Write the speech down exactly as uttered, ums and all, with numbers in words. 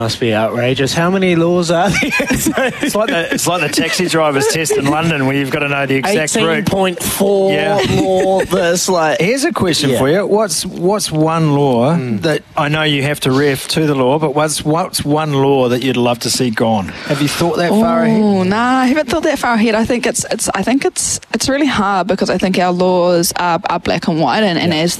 Must be outrageous. How many laws are there? It's like the it's like the taxi driver's test in London, where you've got to know the exact eighteen route. point four Yeah. law. This like Here's a question Yeah. for you. What's what's one law that I know you have to ref to the law, but what's what's one law that you'd love to see gone? Have you thought that far ahead? Oh, nah, I haven't thought that far ahead. I think it's it's I think it's it's really hard because I think our laws are, are black and white, and, and as